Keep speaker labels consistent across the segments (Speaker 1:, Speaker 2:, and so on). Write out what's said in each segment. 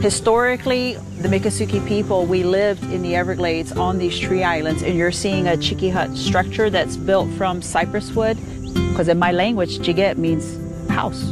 Speaker 1: Historically, the Miccosukee people, we lived in the Everglades on these tree islands, and you're seeing a Chiki hut structure that's built from cypress wood, because in my language, Chiget means house.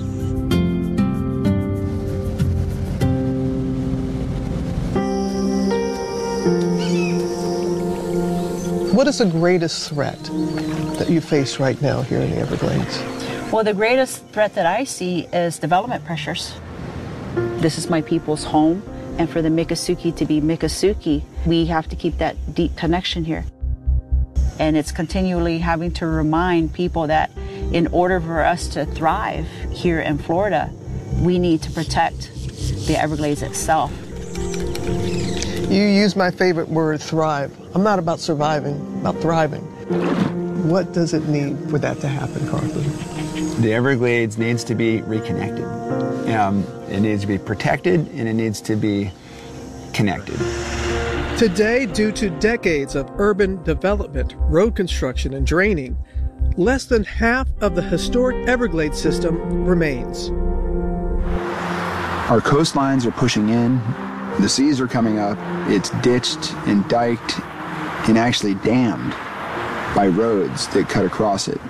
Speaker 2: What is the greatest threat that you face right now here in the Everglades?
Speaker 1: Well, the greatest threat that I see is development pressures. This is my people's home, and for the Miccosukee to be Miccosukee, we have to keep that deep connection here. And it's continually having to remind people that in order for us to thrive here in Florida, we need to protect the Everglades itself.
Speaker 2: You use my favorite word, thrive. I'm not about surviving, I'm about thriving. What does it need for that to happen, Carthen?
Speaker 3: The Everglades needs to be reconnected. It needs to be protected, and it needs to be connected.
Speaker 2: Today, due to decades of urban development, road construction, and draining, less than half of the historic Everglades system remains.
Speaker 4: Our coastlines are pushing in, the seas are coming up, it's ditched and diked and actually dammed by roads that cut across it.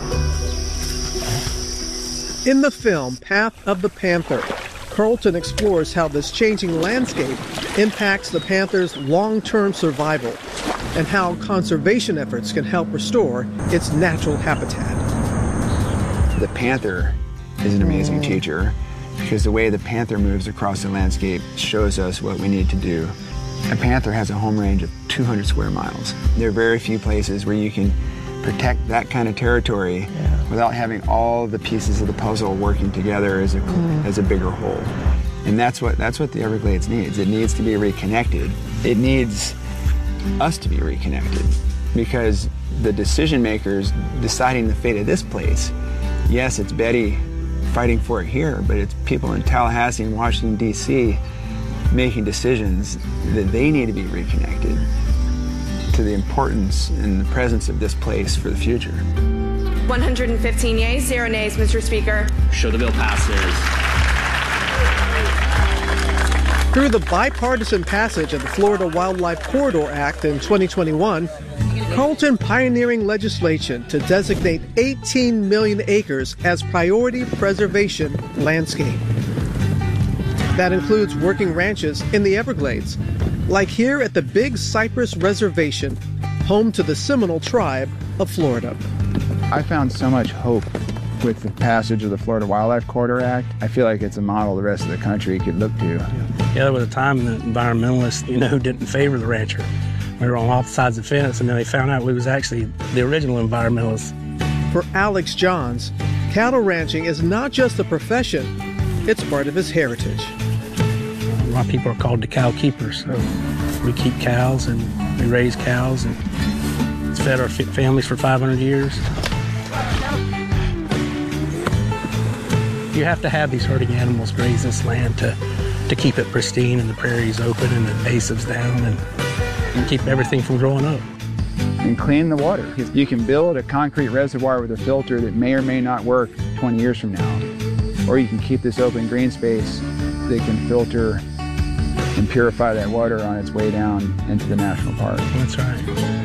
Speaker 2: In the film Path of the Panther, Carlton explores how this changing landscape impacts the panther's long-term survival and how conservation efforts can help restore its natural habitat.
Speaker 3: The panther is an amazing teacher because the way the panther moves across the landscape shows us what we need to do. A panther has a home range of 200 square miles. There are very few places where you can protect that kind of territory without having all the pieces of the puzzle working together as a bigger whole. And that's what the Everglades needs. It needs to be reconnected. It needs us to be reconnected, because the decision makers deciding the fate of this place, yes, it's Betty fighting for it here, but it's people in Tallahassee and Washington, D.C. making decisions that they need to be reconnected to the importance and the presence of this place for the future.
Speaker 5: 115 yeas, 0 nays, Mr. Speaker.
Speaker 6: Show the bill passes.
Speaker 2: Through the bipartisan passage of the Florida Wildlife Corridor Act in 2021, Carlton pioneering legislation to designate 18 million acres as priority preservation landscape. That includes working ranches in the Everglades, like here at the Big Cypress Reservation, home to the Seminole tribe of Florida.
Speaker 4: I found so much hope with the passage of the Florida Wildlife Corridor Act. I feel like it's a model the rest of the country could look to.
Speaker 6: Yeah, there was a time the environmentalists, didn't favor the rancher. We were on opposite sides of the fence, and then they found out we was actually the original environmentalists.
Speaker 2: For Alex Johns, cattle ranching is not just a profession, it's part of his heritage.
Speaker 6: A lot of people are called the cow keepers. So we keep cows and we raise cows, and it's fed our families for 500 years. You have to have these herding animals graze this land to keep it pristine and the prairies open and the invasives down and keep everything from growing up.
Speaker 4: And clean the water. You can build a concrete reservoir with a filter that may or may not work 20 years from now. Or you can keep this open green space that can filter and purify that water on its way down into the national park.
Speaker 6: That's right.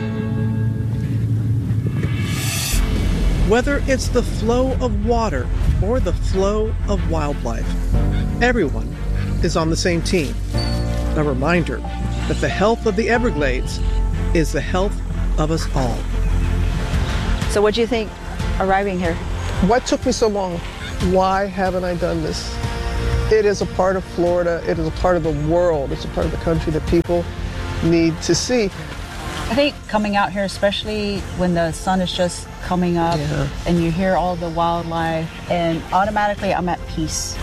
Speaker 2: Whether it's the flow of water or the flow of wildlife, everyone is on the same team. A reminder that the health of the Everglades is the health of us all.
Speaker 1: So what do you think arriving here?
Speaker 2: What took me so long? Why haven't I done this? It is a part of Florida. It is a part of the world. It's a part of the country that people need to see.
Speaker 1: I think coming out here, especially when the sun is just coming up and you hear all the wildlife, and automatically I'm at peace.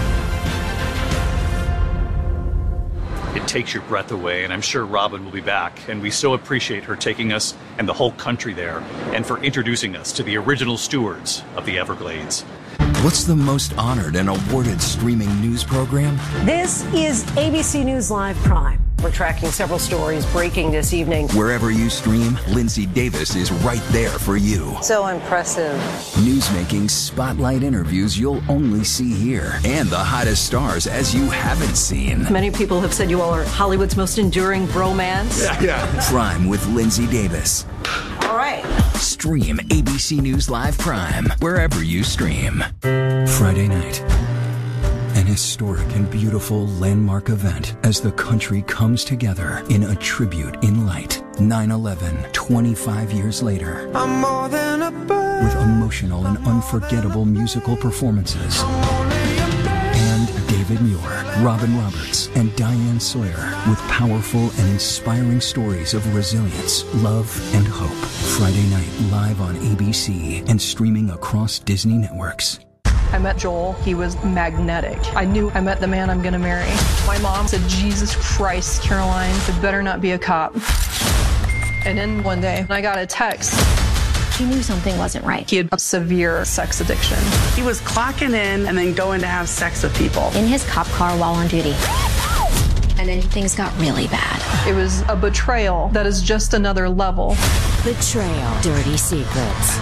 Speaker 7: It takes your breath away, and I'm sure Robin will be back. And we so appreciate her taking us and the whole country there, and for introducing us to the original stewards of the Everglades.
Speaker 8: What's the most honored and awarded streaming news program?
Speaker 9: This is ABC News Live Prime.
Speaker 8: We're tracking several stories breaking this evening.
Speaker 9: Wherever you stream, Lindsay Davis is right there for you.
Speaker 8: So impressive.
Speaker 9: Newsmaking spotlight interviews you'll only see here, and the hottest stars as you haven't seen.
Speaker 8: Many people have said you all are Hollywood's most enduring bromance.
Speaker 9: Yeah. Prime with Lindsay Davis.
Speaker 8: All right.
Speaker 9: Stream ABC News Live Prime wherever you stream. Friday night. An historic and beautiful landmark event as the country comes together in a tribute in light. 9/11, 25 years later. I'm more than a bird. With emotional and unforgettable musical performances. And David Muir, Robin Roberts, and Diane Sawyer with powerful and inspiring stories of resilience, love, and hope. Friday night live on ABC and streaming across Disney networks.
Speaker 10: I met Joel. He was magnetic. I knew I met the man I'm going to marry. My mom said, Jesus Christ, Caroline, it better not be a cop. And then one day, I got a text.
Speaker 11: He knew something wasn't right.
Speaker 10: He had a severe sex addiction.
Speaker 12: He was clocking in and then going to have sex with people.
Speaker 11: In his cop car while on duty. And then things got really bad.
Speaker 10: It was a betrayal that is just another level.
Speaker 11: Betrayal. Dirty secrets.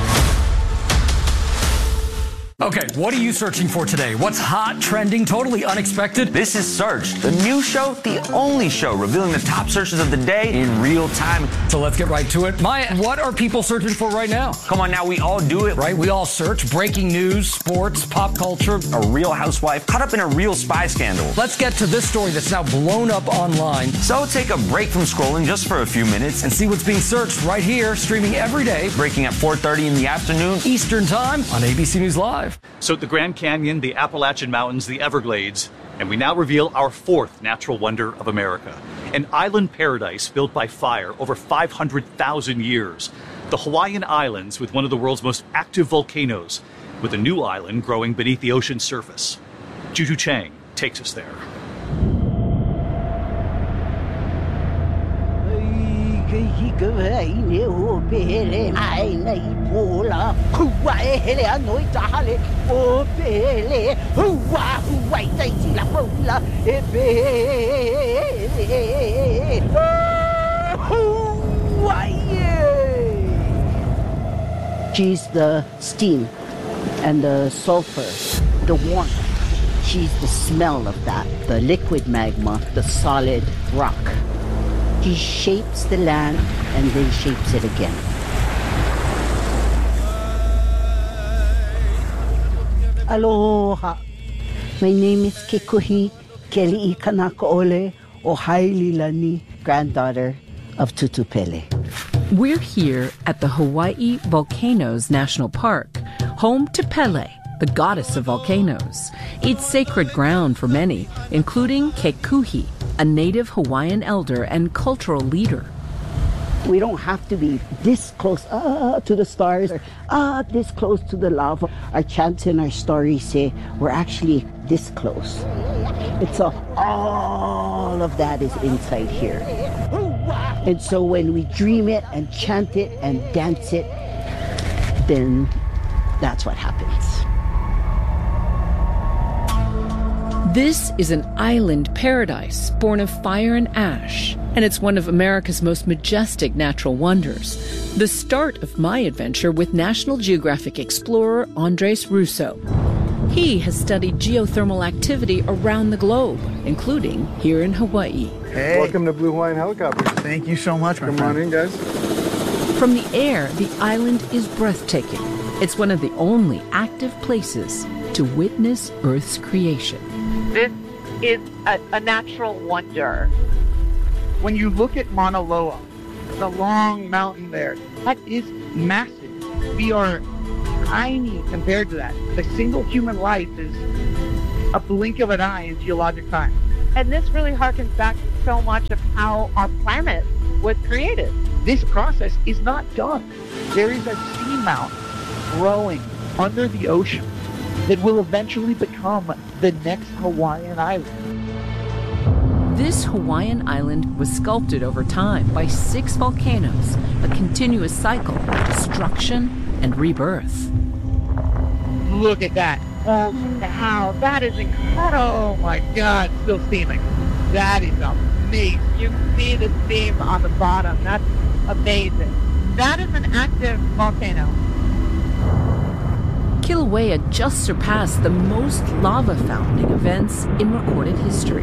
Speaker 13: Okay, what are you searching for today? What's hot, trending, totally unexpected?
Speaker 14: This is Search, the new show, the only show revealing the top searches of the day in real time.
Speaker 13: So let's get right to it. Maya, what are people searching for right now?
Speaker 14: Come on now, we all do it.
Speaker 13: Right, we all search breaking news, sports, pop culture.
Speaker 14: A real housewife caught up in a real spy scandal.
Speaker 13: Let's get to this story that's now blown up online.
Speaker 14: So take a break from scrolling just for a few minutes
Speaker 13: and see what's being searched right here, streaming every day.
Speaker 14: Breaking at 4:30 in the afternoon.
Speaker 13: Eastern Time on ABC News Live.
Speaker 7: So the Grand Canyon, the Appalachian Mountains, the Everglades, and we now reveal our fourth natural wonder of America. An island paradise built by fire over 500,000 years. The Hawaiian Islands with one of the world's most active volcanoes, with a new island growing beneath the ocean's surface. Juju Chang takes us there.
Speaker 1: She's the steam and the sulfur, the warmth. She's the smell of that, the liquid magma, the solid rock. He shapes the land and then shapes it again. Aloha. My name is Kekuhi Keli'i Kanakaole o Haililani, granddaughter of Tutupele.
Speaker 15: We're here at the Hawaii Volcanoes National Park, home to Pele, the goddess of volcanoes. It's sacred ground for many, including Kekuhi, a native Hawaiian elder and cultural leader.
Speaker 1: We don't have to be this close to the stars or this close to the lava. Our chants and our stories say we're actually this close. It's all of that is inside here. And so when we dream it and chant it and dance it, then that's what happens.
Speaker 15: This is an island paradise born of fire and ash, and it's one of America's most majestic natural wonders. The start of my adventure with National Geographic explorer Andres Russo. He has studied geothermal activity around the globe, including here in Hawaii.
Speaker 16: Hey. Welcome to Blue Hawaiian Helicopters.
Speaker 17: Thank you so much, my friend.
Speaker 16: Come on in, guys.
Speaker 15: From the air, the island is breathtaking. It's one of the only active places to witness Earth's creation.
Speaker 18: This is a natural wonder.
Speaker 17: When you look at Mauna Loa, the long mountain there, that is massive. We are tiny compared to that. The single human life is a blink of an eye in geologic time.
Speaker 18: And this really harkens back to so much of how our planet was created.
Speaker 17: This process is not done. There is a seamount growing under the ocean that will eventually become the next Hawaiian island.
Speaker 15: This Hawaiian island was sculpted over time by 6 volcanoes, a continuous cycle of destruction and rebirth.
Speaker 17: Look at that. Wow, that is incredible. Oh my God, still steaming. That is amazing.
Speaker 18: You can see the steam on the bottom. That's amazing. That is an active volcano.
Speaker 15: Kilauea just surpassed the most lava fountaining events in recorded history.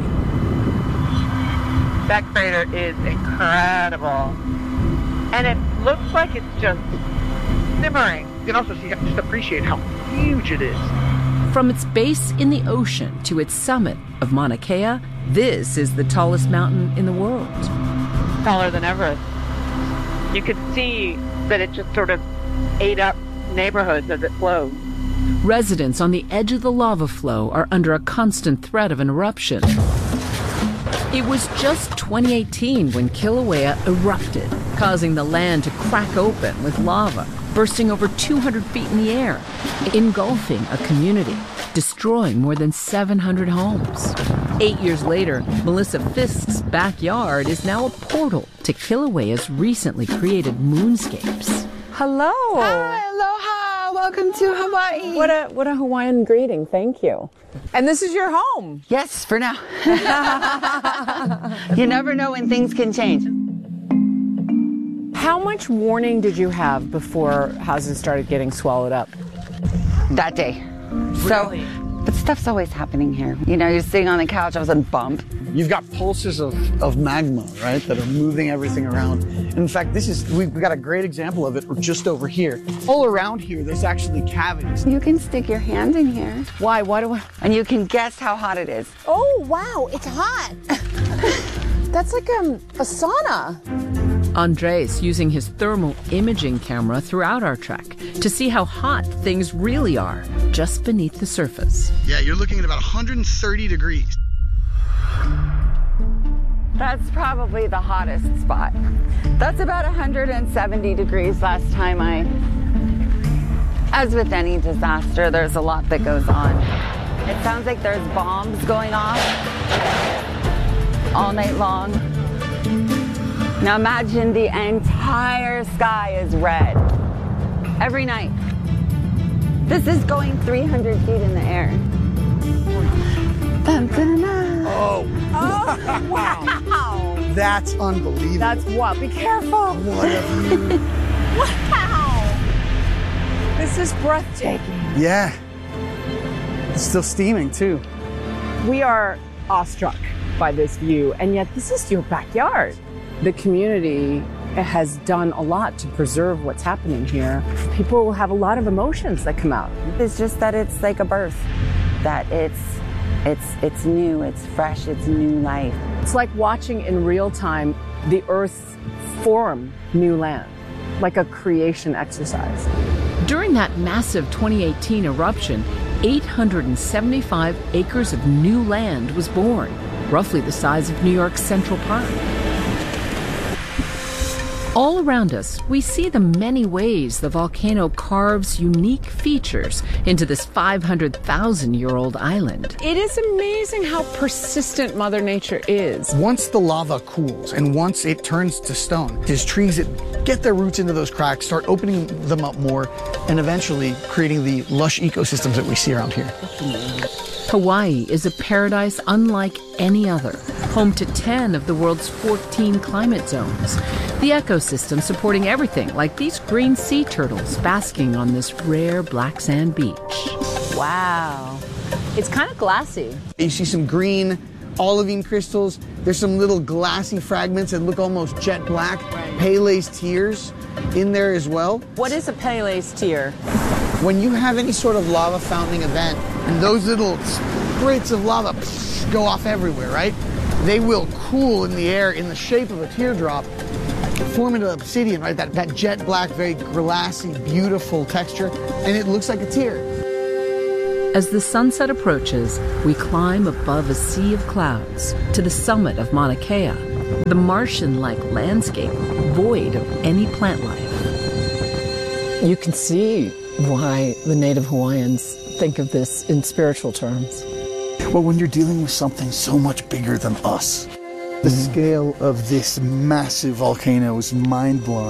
Speaker 18: That crater is incredible. And it looks like it's just simmering.
Speaker 17: You can also see, just appreciate how huge it is.
Speaker 15: From its base in the ocean to its summit of Mauna Kea, this is the tallest mountain in the world.
Speaker 18: Taller than Everest. You could see that it just sort of ate up neighborhoods as it flowed.
Speaker 15: Residents on the edge of the lava flow are under a constant threat of an eruption. It was just 2018 when Kilauea erupted, causing the land to crack open with lava, bursting over 200 feet in the air, engulfing a community, destroying more than 700 homes. 8 years later, Melissa Fisk's backyard is now a portal to Kilauea's recently created moonscapes.
Speaker 19: Hello.
Speaker 20: Hi, aloha. Welcome to Hawaii.
Speaker 19: What a Hawaiian greeting. Thank you.
Speaker 20: And this is your home.
Speaker 19: Yes, for now. You never know when things can change.
Speaker 20: How much warning did you have before houses started getting swallowed up?
Speaker 19: That day.
Speaker 20: Really?
Speaker 19: But stuff's always happening here. You know, you're sitting on the couch, all of a sudden, bump.
Speaker 21: You've got pulses of magma, right, that are moving everything around. In fact, we've got a great example of it just over here. All around here, there's actually cavities.
Speaker 19: You can stick your hand in here.
Speaker 20: Why? Why do I?
Speaker 19: And you can guess how hot it is.
Speaker 20: Oh, wow, it's hot. That's like a sauna.
Speaker 15: Andres using his thermal imaging camera throughout our trek to see how hot things really are just beneath the surface.
Speaker 21: Yeah, you're looking at about 130 degrees.
Speaker 19: That's probably the hottest spot. That's about 170 degrees last time As with any disaster, there's a lot that goes on. It sounds like there's bombs going off all night long. Now imagine the entire sky is red. Every night. This is going 300 feet in the air. Dun, dun, dun.
Speaker 21: Oh,
Speaker 20: wow.
Speaker 21: That's unbelievable.
Speaker 20: That's what? Be careful.
Speaker 21: What have you?
Speaker 20: Wow. This is breathtaking.
Speaker 21: Yeah. It's still steaming, too.
Speaker 20: We are awestruck by this view, and yet this is your backyard. The community has done a lot to preserve what's happening here. People will have a lot of emotions that come out.
Speaker 19: It's just that it's like a birth, that it's new, it's fresh, it's new life.
Speaker 20: It's like watching in real time the earth form new land, like a creation exercise.
Speaker 15: During that massive 2018 eruption, 875 acres of new land was born, roughly the size of New York's Central Park. All around us, we see the many ways the volcano carves unique features into this 500,000-year-old island.
Speaker 20: It is amazing how persistent Mother Nature is.
Speaker 21: Once the lava cools and once it turns to stone, there's trees that get their roots into those cracks, start opening them up more, and eventually creating the lush ecosystems that we see around here.
Speaker 15: Hawaii is a paradise unlike any other, home to 10 of the world's 14 climate zones. The ecosystem supporting everything like these green sea turtles basking on this rare black sand beach.
Speaker 20: Wow. It's kind of glassy.
Speaker 21: You see some green olivine crystals. There's some little glassy fragments that look almost jet black. Right. Pele's tears in there as well.
Speaker 20: What is a Pele's tear?
Speaker 21: When you have any sort of lava fountaining event, and those little spritz of lava go off everywhere, right? They will cool in the air in the shape of a teardrop, form into obsidian, right? That jet black, very glassy, beautiful texture, and it looks like a tear.
Speaker 15: As the sunset approaches, we climb above a sea of clouds to the summit of Mauna Kea, the Martian-like landscape void of any plant life.
Speaker 20: You can see why the native Hawaiians think of this in spiritual terms.
Speaker 21: Well, when you're dealing with something so much bigger than us, the scale of this massive volcano is mind-blowing.